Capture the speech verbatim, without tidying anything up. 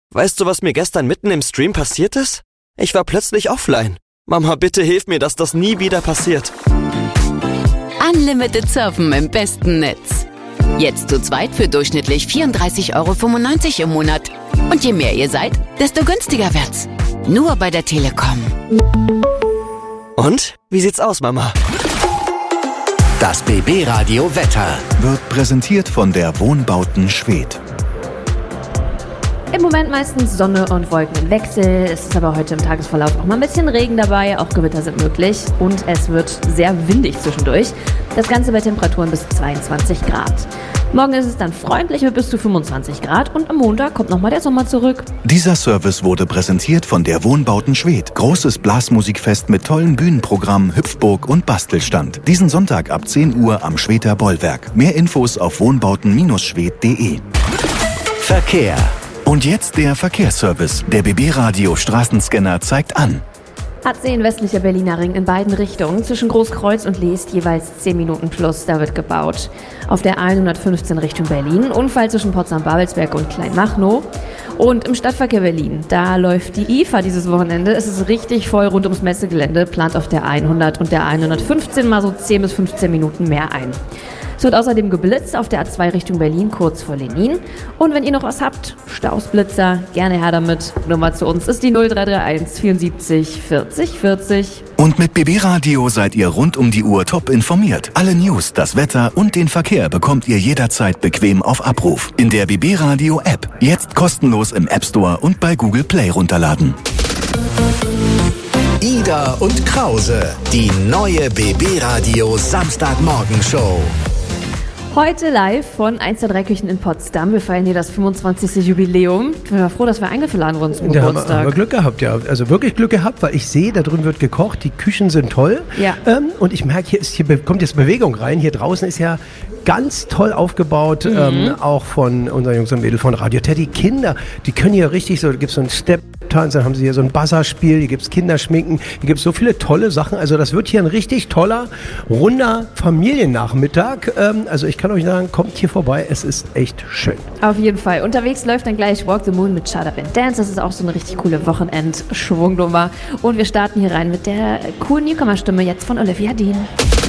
weißt du, was mir gestern mitten im Stream passiert ist? Ich war plötzlich offline. Mama, bitte hilf mir, dass das nie wieder passiert. Unlimited Surfen im besten Netz. Jetzt zu zweit für durchschnittlich vierunddreißig Euro fünfundneunzig im Monat. Und je mehr ihr seid, desto günstiger wird's. Nur bei der Telekom. Und? Wie sieht's aus, Mama? Das B B-Radio Wetter wird präsentiert von der Wohnbauten Schwedt. Im Moment meistens Sonne und Wolken im Wechsel. Es ist aber heute im Tagesverlauf auch mal ein bisschen Regen dabei. Auch Gewitter sind möglich. Und es wird sehr windig zwischendurch. Das Ganze bei Temperaturen bis zweiundzwanzig Grad. Morgen ist es dann freundlich mit bis zu fünfundzwanzig Grad. Und am Montag kommt nochmal der Sommer zurück. Dieser Service wurde präsentiert von der Wohnbauten Schwedt. Großes Blasmusikfest mit tollen Bühnenprogrammen, Hüpfburg und Bastelstand. Diesen Sonntag ab zehn Uhr am Schwedter Bollwerk. Mehr Infos auf wohnbauten schwed punkt de. Verkehr. Und jetzt der Verkehrsservice. Der B B-Radio Straßenscanner zeigt an. A zehn westlicher Berliner Ring in beiden Richtungen. Zwischen Großkreuz und Leest jeweils zehn Minuten plus. Da wird gebaut. Auf der hundertfünfzehn Richtung Berlin. Unfall zwischen Potsdam-Babelsberg und Kleinmachnow. Und im Stadtverkehr Berlin, da läuft die I F A dieses Wochenende. Es ist richtig voll rund ums Messegelände. Plant auf der hundert und der hundertfünfzehn mal so zehn bis fünfzehn Minuten mehr ein. Es wird außerdem geblitzt auf der A zwei Richtung Berlin, kurz vor Lenin. Und wenn ihr noch was habt, Stausblitzer, gerne her damit. Nummer zu uns ist die null drei drei eins vierundsiebzig vierzig vierzig. Und mit B B-Radio seid ihr rund um die Uhr top informiert. Alle News, das Wetter und den Verkehr bekommt ihr jederzeit bequem auf Abruf. In der B B-Radio-App. Jetzt kostenlos im App Store und bei Google Play runterladen. Ida und Krause, die neue B B-Radio Samstagmorgenshow. Heute live von eins der drei Küchen in Potsdam. Wir feiern hier das fünfundzwanzigste Jubiläum. Ich bin froh, dass wir eingeladen wurden zum da Geburtstag. Haben wir, haben wir Glück gehabt, ja. Also wirklich Glück gehabt, weil ich sehe, da drüben wird gekocht, die Küchen sind toll. Ja. Ähm, und ich merke, hier, ist, hier kommt jetzt Bewegung rein. Hier draußen ist ja ganz toll aufgebaut, mhm. ähm, auch von unseren Jungs und Mädels von Radio Teddy. Kinder, die können hier richtig so, da gibt es so einen Step-Tanz, dann haben sie hier so ein Buzzerspiel, hier gibt es Kinderschminken, hier gibt es so viele tolle Sachen. Also das wird hier ein richtig toller, runder Familiennachmittag. Ähm, also ich kann euch sagen, kommt hier vorbei, es ist echt schön. Auf jeden Fall. Unterwegs läuft dann gleich Walk the Moon mit Shut Up and Dance. Das ist auch so eine richtig coole Wochenend-Schwungnummer. Und wir starten hier rein mit der coolen Newcomer-Stimme jetzt von Olivia Dean.